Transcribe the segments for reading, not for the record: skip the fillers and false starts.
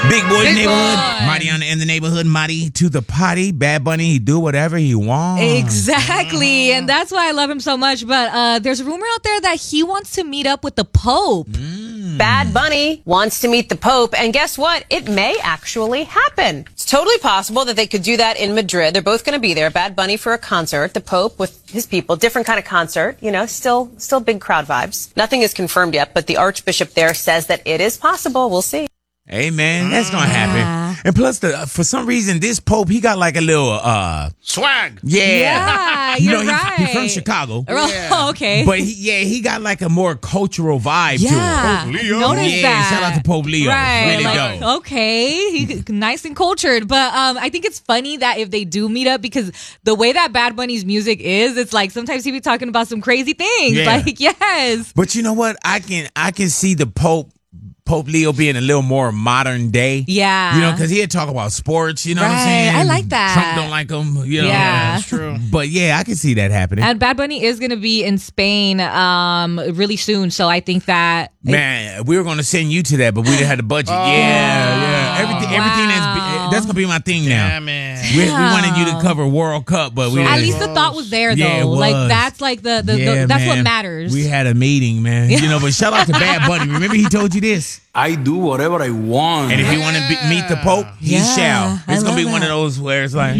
Big Boy's Big neighborhood. Boy. Mighty in the neighborhood. Mighty to the potty. Bad Bunny, he do whatever he wants. Exactly. And that's why I love him so much. But there's a rumor out there that he wants to meet up with the Pope. Bad Bunny wants to meet the Pope, and guess what? It may actually happen. It's totally possible that they could do that in Madrid. They're both going to be there. Bad Bunny for a concert, the Pope with his people, different kind of concert, you know, still big crowd vibes. Nothing is confirmed yet, but the Archbishop there says that it is possible. We'll see. Hey, man, that's going to happen. And plus, for some reason, this Pope, he got like a little, swag. Yeah, you know, you're right. He's from Chicago. Oh, okay. But he got like a more cultural vibe to him. Notice that. Shout out to Pope Leo. Right. Really like, dope. okay. He's nice and cultured. But I think it's funny that if they do meet up, because the way that Bad Bunny's music is, it's like sometimes he be talking about some crazy things. Yeah. Like, yes. But you know what? I can see the Pope Leo being a little more modern day. Yeah. You know, because he'd talk about sports, you know what I'm Right. saying? I like that. Trump don't like him, you know. Yeah. That's true. But yeah, I can see that happening. And Bad Bunny is going to be in Spain really soon. So I think that... Man, we were going to send you to that, but we didn't have the budget. Yeah. Everything that's going to be my thing now. Yeah, man. We wanted you to cover World Cup, but we At didn't. least the thought was there, though. Yeah, it Like, was. that's like the Yeah, that's man. what matters. We had a meeting, man. You know, but shout out to Bad Bunny. Remember he told you this? I do whatever I want. And if you want to meet the Pope, he Yeah, shall. I It's going to be love one of that. those where it's like...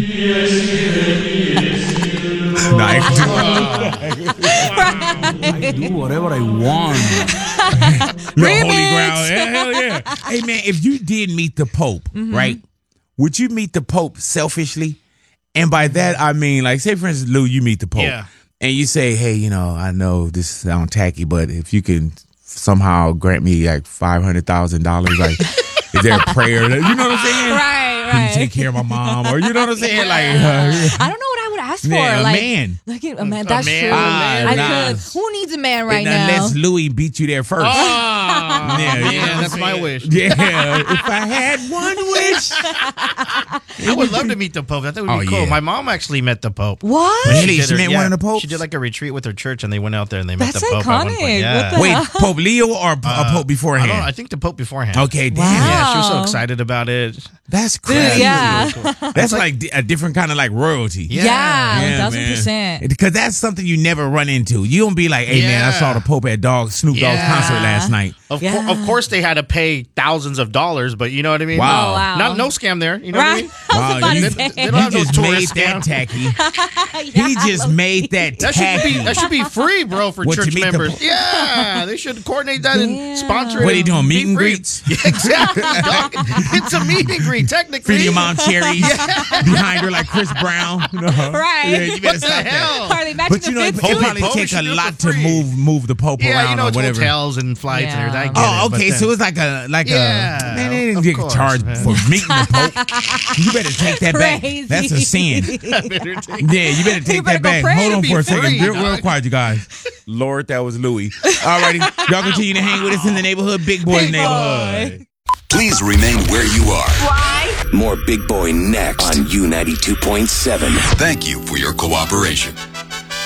I do whatever I want. No holy ground. Hell yeah. Hey, man, if you did meet the Pope, right, would you meet the Pope selfishly? And by that, I mean, like, say, for instance, Lou, you meet the Pope. Yeah. And you say, hey, you know, I know this sounds tacky, but if you can somehow grant me like $500,000, like, is there a prayer? You know what I'm saying? Right, Can you right. take care of my mom? Or you know what I'm saying? Like, I don't know what I would ask for. Yeah, a like, man. Like, a man. That's man. true. Ah, I nah. could. Who needs a man right unless now? Louis beat you there first. Oh, Yeah, you know what I'm that's my saying? wish. Yeah, if I had one wish. I would love to meet the Pope. I thought it would be cool. yeah. My mom actually met the Pope. What? Really? did She met one of the popes? She did like a retreat with her church, and they went out there and they met That's the Pope at one iconic. point. Yeah. What the Wait, hell? Pope Leo or a Pope beforehand? I think the Pope beforehand. Okay, damn. Wow. Yeah, she was so excited about it. That's crazy. Dude, yeah. That's like a different kind of like royalty. Yeah, man. 1000%. Because that's something you never run into. You don't be like, hey, man, I saw the Pope at Snoop Dogg's Yeah. concert last night. Of Yeah. course, they had to pay thousands of dollars, but you know what I mean? Wow. Oh, wow. No scam there. You know Right. what I mean? I was Wow, about you- to say. They don't have He no just made tourist that scam. tacky. He just made that That tacky. should be free, bro, for What, to church meet the members. Pope? Yeah, they should coordinate that and sponsor it. What are you doing, and meet be and free. greets? Yeah, exactly. dog. It's a meet and greet, technically. Feeding your mom cherries behind her like Chris Brown. You know? Right. Yeah, you better What the stop that. hell? Are they matching But you the know, it fits Holy too? probably Pope take should a do it lot for to free. move the Pope Yeah, around you know, or it's whatever. hotels and flights and everything. I get Oh, it, but okay. then- So it's like Yeah, man, they didn't of get course, charged man. for meeting the Pope. You better take that back. Crazy. That's a sin. Yeah, you better take better that go back. pray Hold to on be for a second. free, We're dog. quiet, you guys. Lord, that was Louis. Alrighty, y'all continue to hang with us in the neighborhood, Big Boy's neighborhood. Please remain where you are. Why? More Big Boy next on U92.7. Thank you for your cooperation.